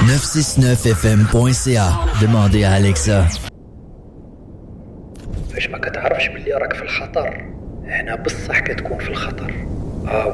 969fm.ca. Demandez à Alexa. فاش ما كتعرفش باللي راك في الخطر هنا بصح كتكون في الخطر.